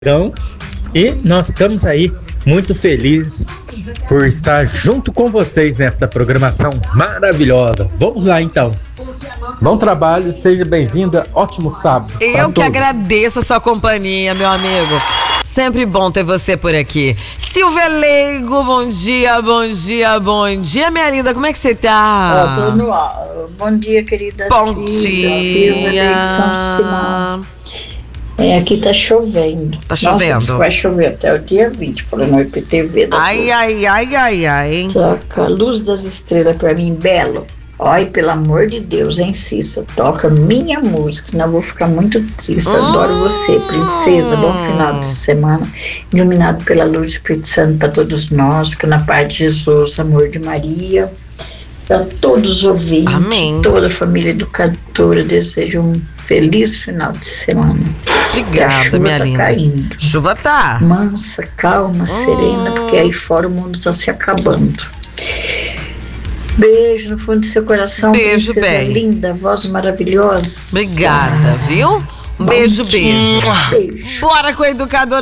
Então, e nós estamos aí muito felizes por estar junto com vocês nessa programação maravilhosa. Vamos lá então. Bom trabalho, seja bem-vinda, ótimo sábado. Eu que agradeço a sua companhia, meu amigo. Sempre bom ter você por aqui. Silvia Leigo, bom dia, bom dia, bom dia, minha linda, como é que você tá? Tô no ar. Bom dia, querida Bom Silvia Leigo, São Simão. Aqui tá chovendo. Tá chovendo? Nossa, vai chover até o dia 20, falando no IPTV. Ai. Toca a Luz das Estrelas pra mim, Belo. Ai, pelo amor de Deus, hein, Cissa? Toca minha música, senão eu vou ficar muito triste. Adoro você, princesa. Bom final de semana, iluminado pela luz do Espírito Santo para todos nós, que na paz de Jesus, amor de Maria, para todos os ouvintes. Amém. Toda a família educadora, desejo um feliz final de semana. Obrigada, minha linda. Caindo. Chuva tá. Mansa, calma, serena, porque aí fora o mundo tá se acabando. Beijo no fundo do seu coração. Beijo, princesa bem. linda, voz maravilhosa. Obrigada, viu? Beijo. Beijo. Bora com a educadora.